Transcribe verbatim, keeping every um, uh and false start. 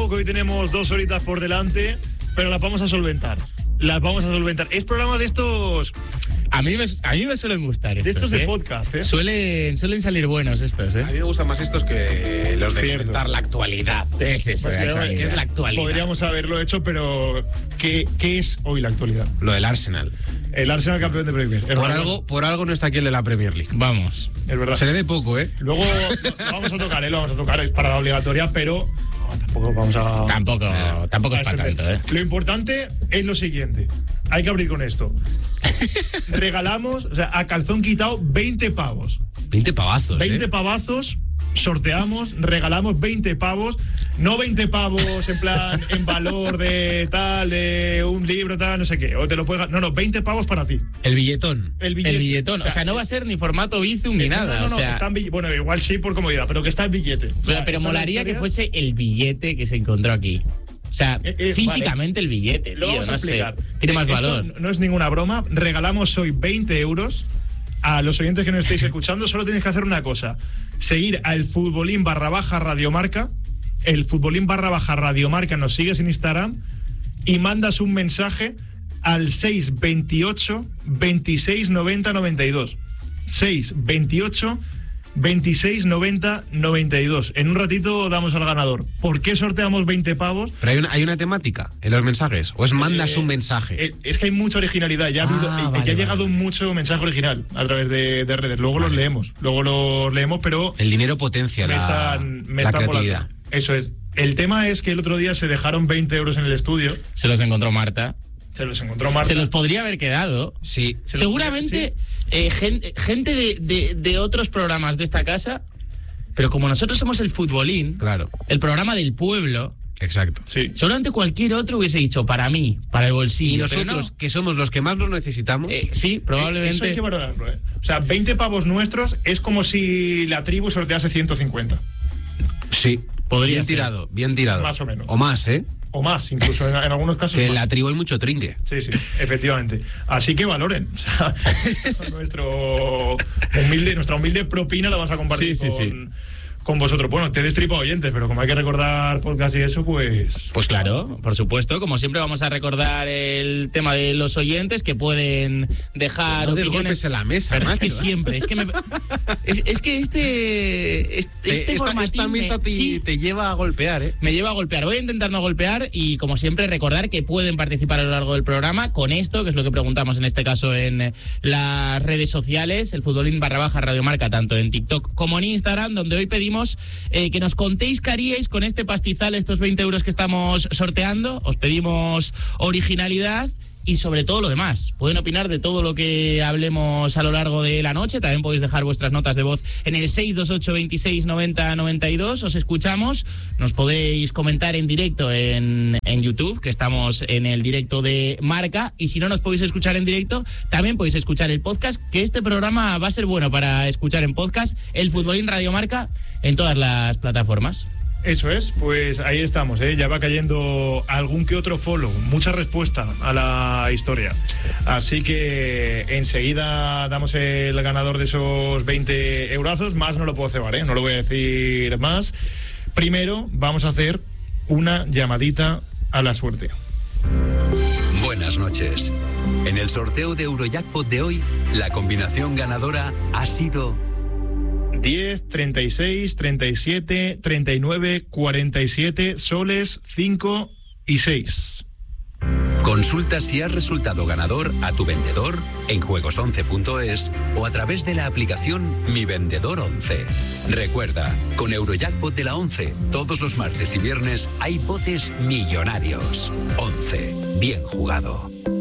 que hoy tenemos dos horitas por delante, pero las vamos a solventar. Las vamos a solventar. Es programa de estos... A mí me, a mí me suelen gustar estos, de estos de ¿eh? podcast, ¿eh? Suelen, suelen salir buenos estos, ¿eh? A mí me gustan más estos que los de Cierto. comentar la actualidad. Es eso, Pues la que, actualidad. que es la actualidad. Podríamos haberlo hecho, pero ¿qué, qué es hoy la actualidad? Lo del Arsenal. El Arsenal campeón de Premier. Es Por verdad. algo, por algo no está aquí el de la Premier League. Vamos. Es verdad. Se le ve poco, ¿eh? Luego lo vamos a tocar, ¿eh? Lo vamos a tocar, es para la obligatoria, pero no, tampoco vamos a... Tampoco, tampoco es a para extender. tanto, ¿eh? Lo importante es lo siguiente. Hay que abrir con esto. Regalamos, o sea, a calzón quitado, veinte pavos. veinte pavazos, veinte ¿eh? pavazos, sorteamos, regalamos veinte pavos. No veinte pavos en plan, en valor de tal, de un libro, tal, no sé qué. O te lo puedes... No, no, veinte pavos para ti. El billetón. El billete. El billetón. O sea, no va a ser ni formato Bizum ni Eh, nada. No, no, no, o sea, está en billete. Bueno, igual sí por comodidad, pero que está en billete. O sea, pero, pero está molaría la que historia. fuese el billete que se encontró aquí. O sea, Eh, eh, físicamente el billete, Lo tío, vamos a no sé. explicar. Tiene más Esto valor. No es ninguna broma. Regalamos hoy veinte euros. A los oyentes que nos estéis escuchando, solo tenéis que hacer una cosa. Seguir al futbolín barra baja radiomarca. El futbolín barra baja radiomarca, nos sigues en Instagram y mandas un mensaje al seis veintiocho veintiséis noventa noventa y dos. seis veintiocho veintiséis noventa noventa y dos. En un ratito damos al ganador. ¿Por qué sorteamos veinte pavos? Pero hay una, hay una temática en los mensajes. ¿O es mandas Eh, un mensaje? eh, es que hay mucha originalidad. Ya ha, Ah, habido- eh, vale, ya ha vale, llegado vale. mucho mensaje original a través de, de redes. Luego los Vale. leemos. Luego los leemos, pero El dinero potencia me la, están, me la están creatividad. volando. Eso es. El tema es que el otro día se dejaron veinte euros en el estudio. Se los encontró Marta. Se los encontró Marta. Se los podría haber quedado. Sí. Se los Seguramente eh, gen- gente de, de- de otros programas de esta casa, pero como nosotros somos el futbolín, Claro. el programa del pueblo, Exacto. Sí. seguramente cualquier otro hubiese dicho para mí, para el Y bolsillo. pero nosotros, no. que somos los que más los necesitamos, Eh, sí, Eso probablemente. hay que valorarlo, ¿eh? O sea, veinte pavos nuestros es como si la tribu sortease ciento cincuenta. sí. Podría bien ser. tirado, bien tirado. Más o menos. O más, ¿eh? O más, incluso en, en algunos casos. Que en más. la tribu hay mucho trinque. Sí, sí, efectivamente. Así que valoren. O sea, nuestro humilde, nuestra humilde propina la vamos a compartir Sí, sí, con, sí. con vosotros. Bueno, te destripo oyentes, pero como hay que recordar podcast y eso, pues. Pues claro, por supuesto. Como siempre vamos a recordar el tema de los oyentes que pueden dejar No des opiniones. golpes en la mesa, Pero es que macho. siempre, es que me, es, es que este este, Eh, este esta, formatín esta mesa me- te, sí, te lleva a golpear, ¿eh? me lleva a golpear. Voy a intentar no golpear y, como siempre, recordar que pueden participar a lo largo del programa con esto, que es lo que preguntamos en este caso en eh, las redes sociales, el futbolín barra baja radiomarca, tanto en TikTok como en Instagram, donde hoy pedimos eh, que nos contéis qué haríais con este pastizal, estos veinte euros que estamos sorteando. Os pedimos originalidad y sobre todo lo demás. Pueden opinar de todo lo que hablemos a lo largo de la noche. También podéis dejar vuestras notas de voz en el seis dos ocho veintiséis noventa noventa y dos. Os escuchamos. Nos podéis comentar en directo en, en YouTube, que estamos en el directo de Marca. Y si no nos podéis escuchar en directo, también podéis escuchar el podcast, que este programa va a ser bueno para escuchar en podcast. El Futbolín Radio Marca en todas las plataformas. Eso es, pues ahí estamos, ¿eh? Ya va cayendo algún que otro follow, mucha respuesta a la historia. Así que enseguida damos el ganador de esos veinte eurazos, más no lo puedo cebar, ¿eh? No lo voy a decir más. Primero vamos a hacer una llamadita a la suerte. Buenas noches. En el sorteo de Eurojackpot de hoy, la combinación ganadora ha sido diez, treinta y seis, treinta y siete, treinta y nueve, cuarenta y siete, soles, cinco y seis. Consulta si has resultado ganador a tu vendedor en juegos once punto es o a través de la aplicación Mi Vendedor once. Recuerda, con Eurojackpot de la once, todos los martes y viernes hay botes millonarios. once. Bien jugado.